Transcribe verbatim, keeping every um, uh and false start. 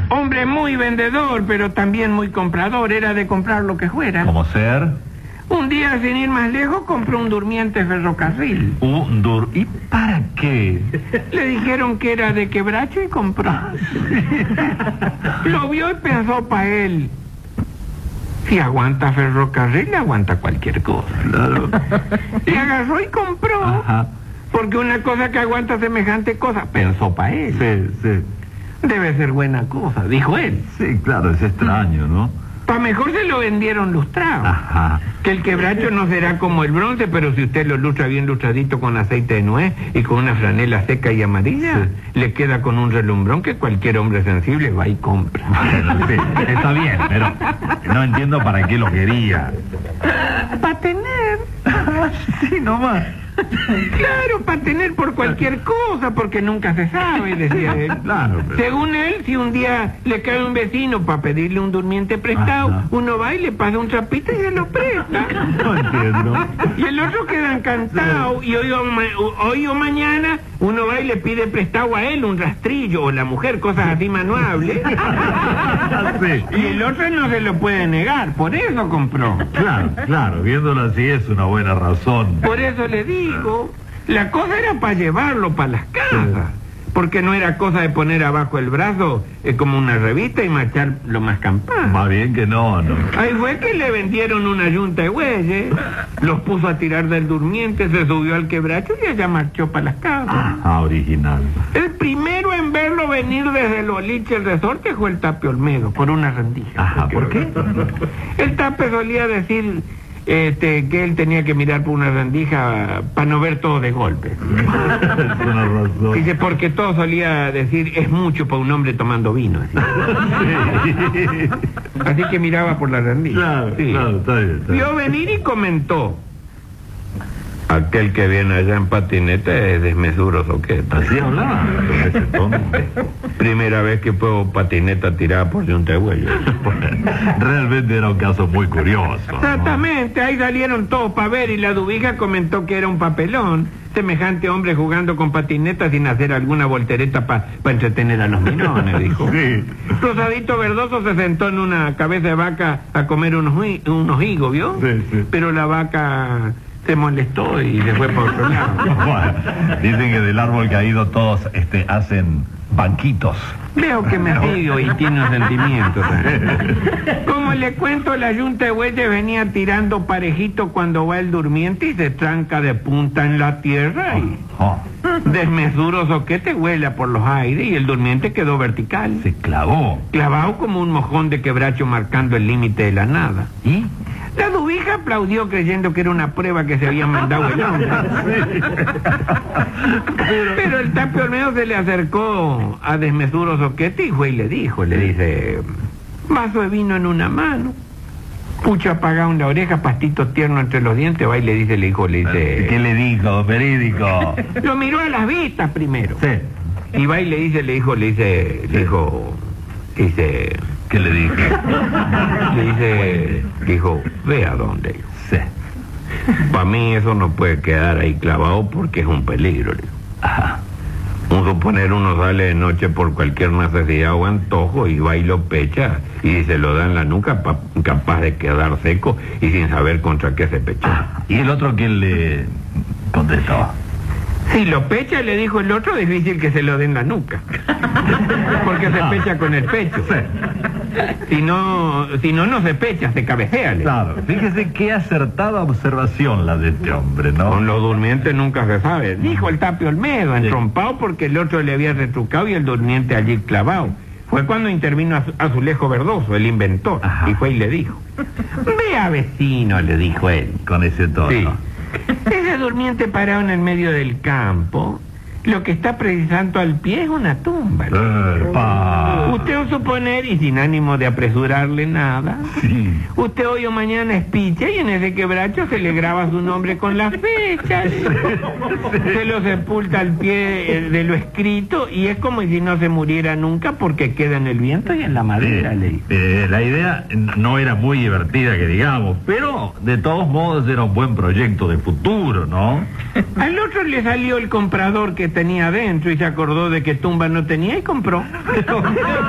Hombre muy vendedor, pero también muy comprador. Era de comprar lo que fuera. ¿Cómo ser? Un día, sin ir más lejos, compró un durmiente ferrocarril. Un dur... ¿Y para qué? Le dijeron que era de quebracho y compró. Lo vio y pensó para él: si aguanta ferrocarril, aguanta cualquier cosa. Claro. Y agarró y compró. Ajá. Porque una cosa que aguanta semejante cosa, pensó para él. Sí, sí. Debe ser buena cosa, dijo él. Sí, claro, es extraño, ¿no? Pa' mejor se lo vendieron lustrado. Ajá. Que el quebracho no será como el bronce, pero si usted lo lustra bien lustradito con aceite de nuez y con una franela seca y amarilla, sí, le queda con un relumbrón que cualquier hombre sensible va y compra. Bueno, sí, está bien, pero no entiendo para qué lo quería. Para tener. Sí, nomás. Claro, para tener por cualquier cosa, porque nunca se sabe, decía él. Claro, pero... Según él, si un día le cae un vecino para pedirle un durmiente prestado, ajá, uno va y le pasa un trapito y se lo presta. No entiendo. Y el otro queda encantado, y hoy o, ma hoy o mañana uno va y le pide prestado a él un rastrillo, o la mujer, cosas así manuables. Sí. Y el otro no se lo puede negar, por eso compró. Claro, claro, viéndolo así es una buena razón. Por eso le digo, la cosa era para llevarlo para las casas, porque no era cosa de poner abajo el brazo eh, como una revista y marchar lo más campana. Más bien que no, no. Ahí fue que le vendieron una yunta de bueyes, los puso a tirar del durmiente, se subió al quebracho y allá marchó para las casas. Ah, original. El primero en verlo venir desde el boliche el resorte fue el Tape Olmedo, por una rendija. Ajá, ¿por qué? El Tape solía decir este, que él tenía que mirar por una rendija para no ver todo de golpe. Es una razón. Dice, porque todo solía decir, es mucho para un hombre tomando vino. Así, Sí. así que miraba por la rendija. Claro, Sí. claro, está bien, está bien. Vio venir y comentó: aquel que viene allá en patineta es desmesuro soqueta. Así hablaba, con ese tono. Primera vez que puedo patineta tirada por yunta de bueyes. Realmente era un caso muy curioso, ¿no? Exactamente, ahí salieron todos para ver y la dubija comentó que era un papelón. Semejante hombre jugando con patineta sin hacer alguna voltereta para pa entretener a los minones, dijo. Sí. Rosadito Verdoso se sentó en una cabeza de vaca a comer unos, unos higos, ¿vio? Sí, sí. Pero la vaca se molestó y se fue por otro lado. Bueno, dicen que del árbol caído todos este, hacen banquitos. Veo que me río y tiene un sentimiento. Como le cuento, la yunta de bueyes venía tirando parejito cuando va el durmiente y se tranca de punta en la tierra y Oh, desmesuro soquete vuela por los aires y el durmiente quedó vertical, se clavó. clavado como un mojón de quebracho marcando el límite de la nada. ¿Y? La dubija aplaudió creyendo que era una prueba que se había mandado el hombre. Pero, pero el Tape Olmedo se le acercó a desmesuro soquete y fue y le dijo, le dice: vaso de vino en una mano, pucho apagado en la oreja, pastito tierno entre los dientes, va y le dice, le dijo, le dice... ¿Qué le dijo, verídico? Lo miró a las vistas primero. Sí. Y va y le dice, le dijo, le dice, le dijo, dice... ¿Qué le dijo? Le dice, dijo, ve a dónde. Sí. Para mí eso no puede quedar ahí clavado porque es un peligro. Le digo. Ajá. Un suponer uno sale de noche por cualquier necesidad o antojo y va y lo pecha y se lo da en la nuca, pa, capaz de quedar seco y sin saber contra qué se pechó. Ah, ¿y el otro quién le contestó? Si lo pecha, le dijo el otro, difícil que se lo den la nuca. Porque se pecha con el pecho. Si no, si no, no se pecha, se cabecea. Le. Claro, fíjese qué acertada observación la de este hombre, ¿no? Con los durmientes nunca se sabe. Dijo el Tape Olmedo, entrompado porque el otro le había retrucado y el durmiente allí clavado. Fue cuando intervino Azu- Azulejo Verdoso, el inventor. Ajá. Y fue y le dijo: vea, vecino, le dijo él. Con ese tono. Sí. Ese durmiente parado en el medio del campo, lo que está precisando al pie es una tumba. Epa. Usted o suponer, y sin ánimo de apresurarle nada, Sí. usted hoy o mañana es picha y en ese quebracho se le graba su nombre con las fechas. Se lo sepulta al pie eh, de lo escrito y es como si no se muriera nunca porque queda en el viento y en la madera. Sí. Le dijo. Eh, la idea no era muy divertida, que digamos, pero de todos modos era un buen proyecto de futuro, ¿no? Al otro le salió el comprador que tenía adentro y se acordó de que tumba no tenía y compró.